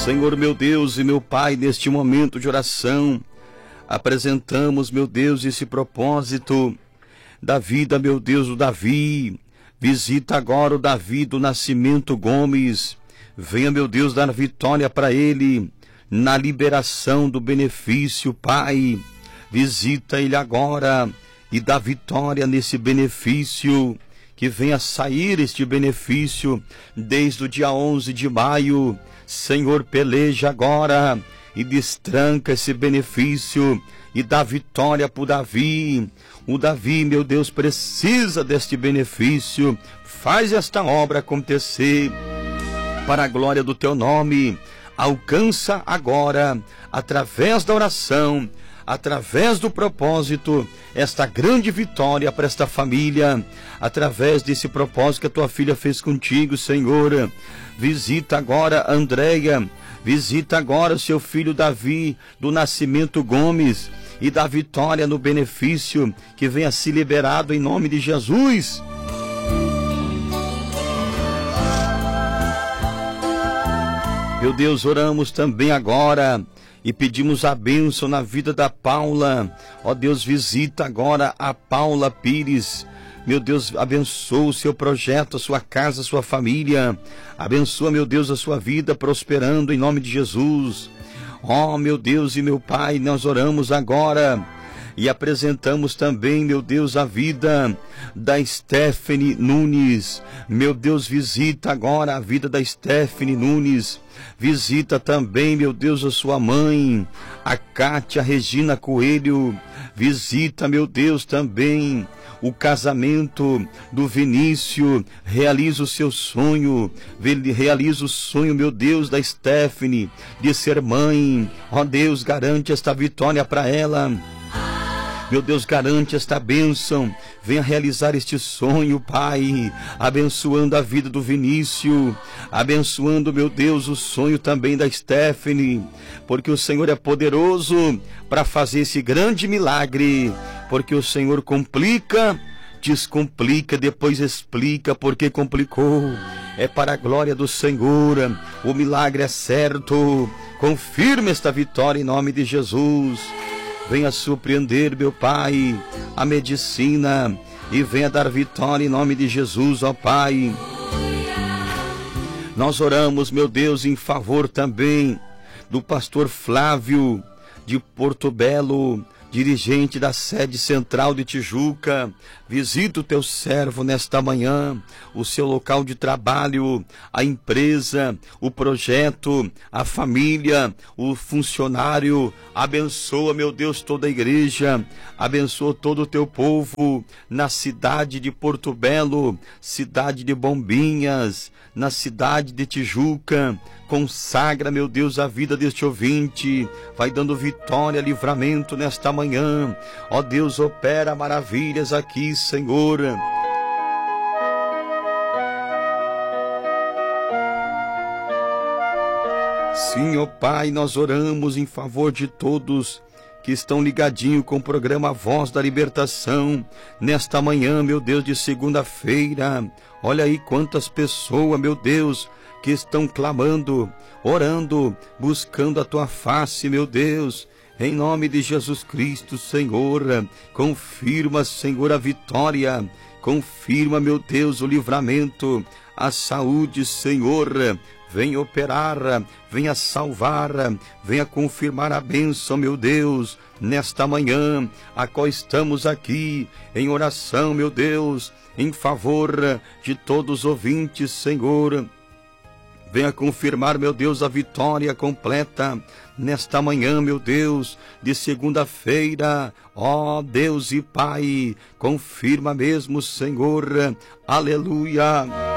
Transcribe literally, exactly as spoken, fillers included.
Senhor, meu Deus e meu Pai, neste momento de oração, apresentamos, meu Deus, esse propósito da vida, meu Deus, do Davi. Visita agora o Davi do Nascimento Gomes. Venha, meu Deus, dar vitória para ele na liberação do benefício, Pai. Visita ele agora e dá vitória nesse benefício. Que venha sair este benefício desde o dia onze de maio. Senhor, peleja agora e destranca esse benefício e dá vitória para o Davi. O Davi, meu Deus, precisa deste benefício. Faz esta obra acontecer para a glória do teu nome. Alcança agora, através da oração, através do propósito, esta grande vitória para esta família, através desse propósito que a tua filha fez contigo, Senhor. Visita agora a Andréia, visita agora o seu filho Davi do Nascimento Gomes e dá vitória no benefício que venha se liberado em nome de Jesus. Meu Deus, oramos também agora e pedimos a bênção na vida da Paula. Ó Deus, visita agora a Paula Pires. Meu Deus, abençoa o seu projeto, a sua casa, a sua família. Abençoa, meu Deus, a sua vida, prosperando em nome de Jesus. Ó, meu Deus e meu Pai, nós oramos agora e apresentamos também, meu Deus, a vida da Stephanie Nunes. Meu Deus, visita agora a vida da Stephanie Nunes. Visita também, meu Deus, a sua mãe, a Cátia Regina Coelho. Visita, meu Deus, também o casamento do Vinícius. Realiza o seu sonho, realiza o sonho, meu Deus, da Stephanie de ser mãe. Ó Deus, garante esta vitória para ela. Meu Deus, garante esta bênção. Venha realizar este sonho, Pai, abençoando a vida do Vinícius, abençoando, meu Deus, o sonho também da Stephanie, porque o Senhor é poderoso para fazer esse grande milagre, porque o Senhor complica, descomplica, depois explica porque complicou. É para a glória do Senhor, o milagre é certo. Confirma esta vitória em nome de Jesus. Venha surpreender, meu Pai, a medicina e venha dar vitória em nome de Jesus, ó Pai. Nós oramos, meu Deus, em favor também do pastor Flávio de Porto Belo, dirigente da sede central de Tijuca. Visita o teu servo nesta manhã, o seu local de trabalho, a empresa, o projeto, a família, o funcionário. Abençoa, meu Deus, toda a igreja, abençoa todo o teu povo na cidade de Porto Belo, cidade de Bombinhas, na cidade de Tijuca. Consagra, meu Deus, a vida deste ouvinte, vai dando vitória, livramento nesta manhã. Ó Deus, opera maravilhas aqui, Senhor. Sim, ó Pai, nós oramos em favor de todos que estão ligadinhos com o programa Voz da Libertação, nesta manhã, meu Deus, de segunda-feira. Olha aí quantas pessoas, meu Deus, que estão clamando, orando, buscando a tua face, meu Deus. Em nome de Jesus Cristo, Senhor, confirma, Senhor, a vitória, confirma, meu Deus, o livramento, a saúde, Senhor. Venha operar, venha salvar, venha confirmar a bênção, meu Deus, nesta manhã, a qual estamos aqui em oração, meu Deus, em favor de todos os ouvintes, Senhor. Venha confirmar, meu Deus, a vitória completa nesta manhã, meu Deus, de segunda-feira. Ó Deus e Pai, confirma mesmo, Senhor. Aleluia.